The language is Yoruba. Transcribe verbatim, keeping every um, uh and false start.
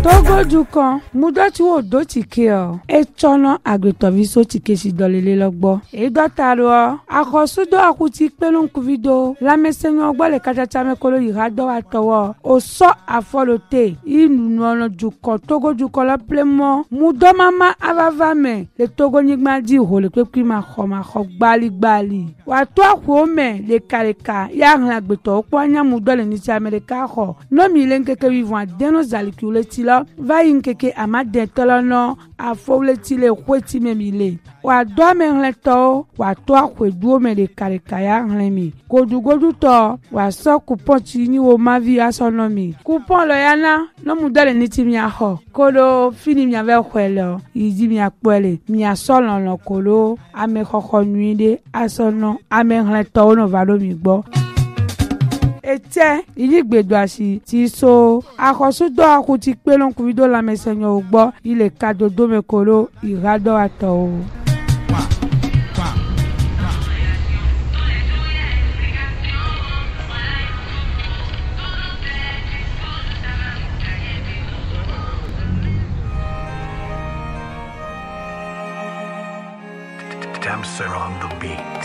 Togo du kan mudoti wo do tike o e chono agbetovi so tike si dolele logbo e dotaro akosudo akuti pelun kuvido la mesenyo ogbo le kachacha mekolo irado atowo o so afolote inu ono du kan Togo du kan la plemo mudo mama avavame le Togo nigma di ho le pepi ma kho ma kho gbali gbali wa to akwo me le kareka ya ran agbeto opo anya mudo le ni ti America kho no mi le nkeke vivant deno zalikule ti lo va yinkeke amade tolono afowle ti le kweti memile wa do me nleto wa to akwedu me le kareka ya nlemi godu godu to wa so coupon ti ni wo mavi asonomi coupon lo yana no mudo le ni ti mi aho kolo fini mi ave kwelo idi mi apele mi asolo lo kolo ame khokho nuide asono ame nleto no valo mi gbo ete iligbedo asi ti so akosudo akuti pelon kuvido la mesenyo ogbo ile kadodo mekolo irado ato Damser on the beat.